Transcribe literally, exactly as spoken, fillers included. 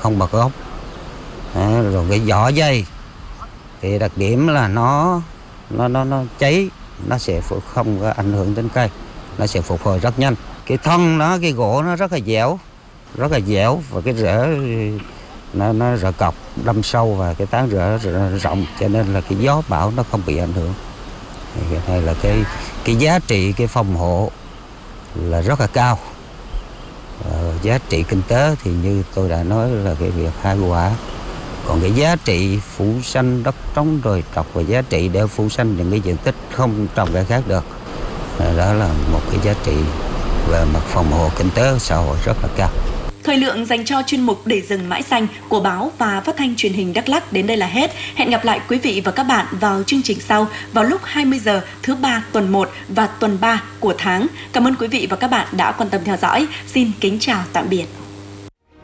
không bật gốc. Đó, rồi cái vỏ dây thì đặc điểm là nó nó nó nó cháy, nó sẽ không có ảnh hưởng đến cây, nó sẽ phục hồi rất nhanh. Cái thân nó, cái gỗ nó rất là dẻo, rất là dẻo, và cái rễ nó nó rễ cọc đâm sâu và cái tán rễ, rễ rộng, cho nên là cái gió bão nó không bị ảnh hưởng. Hay là cái cái giá trị cái phòng hộ là rất là cao. Ờ, giá trị kinh tế thì như tôi đã nói là cái việc khai quả. Còn cái giá trị phủ xanh đất trống đồi trọc và giá trị để phủ xanh những cái diện tích không trồng cái khác được, đó là một cái giá trị về mặt phòng hộ kinh tế xã hội rất là cao. Thời lượng dành cho chuyên mục Để rừng mãi xanh của báo và phát thanh truyền hình Đắk Lắk đến đây là hết. Hẹn gặp lại quý vị và các bạn vào chương trình sau vào lúc hai mươi giờ thứ ba tuần một và tuần ba của tháng. Cảm ơn quý vị và các bạn đã quan tâm theo dõi. Xin kính chào tạm biệt.